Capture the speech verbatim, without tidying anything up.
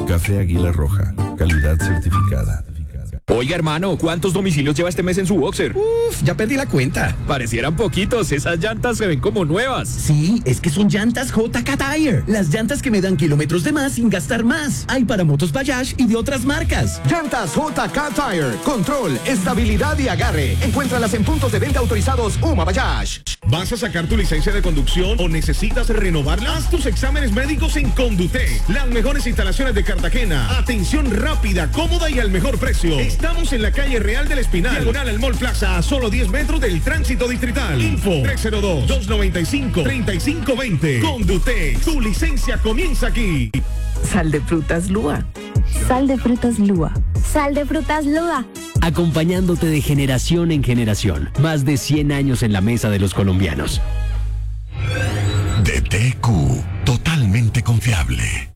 Café Águila Roja, calidad certificada. Oiga, hermano, ¿cuántos domicilios lleva este mes en su boxer? Uf, ya perdí la cuenta. Parecieran poquitos, esas llantas se ven como nuevas. Sí, es que son llantas J K Tire. Las llantas que me dan kilómetros de más sin gastar más. Hay para motos Bajaj y de otras marcas. Llantas J K Tire. Control, estabilidad y agarre. Encuéntralas en puntos de venta autorizados UMA Bajaj. ¿Vas a sacar tu licencia de conducción o necesitas renovarla? Haz tus exámenes médicos en Condutec. Las mejores instalaciones de Cartagena. Atención rápida, cómoda y al mejor precio. Estamos en la calle Real del Espinal, diagonal al Mall Plaza, a solo diez metros del tránsito distrital. Info tres cero dos, dos nueve cinco, tres cinco dos cero. Condutec, tu licencia comienza aquí. Sal de frutas Lua. Sal de frutas Lua. Sal de frutas Lua. Acompañándote de generación en generación. Más de cien años en la mesa de los colombianos. D T Q, totalmente confiable.